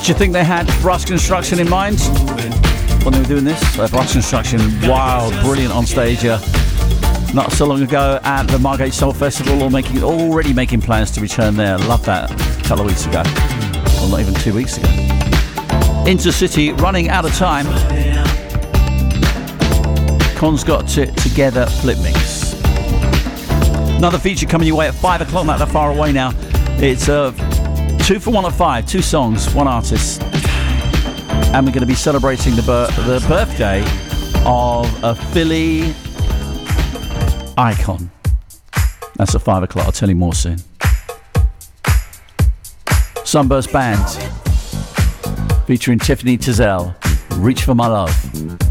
Do you think they had Brass Construction in mind when they were doing this? Brass Construction, wild, brilliant on stage not so long ago at the Margate Soul Festival, already making plans to return there. Love that a couple of weeks ago. Well, not even 2 weeks ago. Intercity, running out of time. Con's got it together, Flip Mix. Another feature coming your way at 5 o'clock, not that far away now. It's 2 for 1 at 5, 2 songs, 1 artist. And we're going to be celebrating the birthday of a Philly icon. That's at 5 o'clock. I'll tell you more soon. Sunburst Band featuring Tiffany Tizell. Reach for My Love.